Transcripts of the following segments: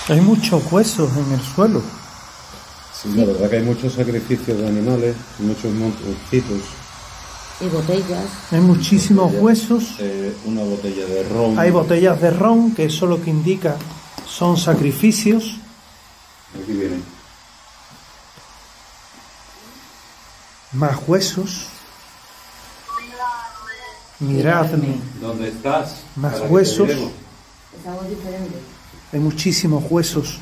Hay muchos huesos en el suelo. Sí, la verdad que hay muchos sacrificios de animales, muchos montoncitos. Y botellas. Hay muchísimos huesos. Una botella de ron. Hay botellas de ron, que eso lo que indica son sacrificios. Aquí viene. Más huesos. Miradme. ¿Dónde estás? Más Para que huesos. te llevo. Es algo diferente. Hay muchísimos huesos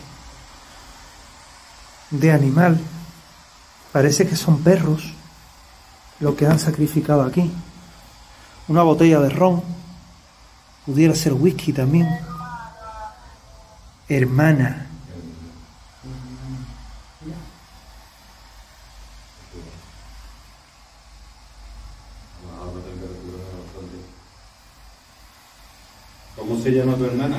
de animal. Parece que son perros lo que han sacrificado aquí. Una botella de ron. Pudiera ser whisky también. Hermana. ¿Cómo se llama tu hermana?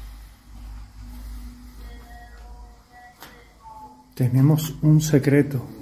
Tenemos un secreto.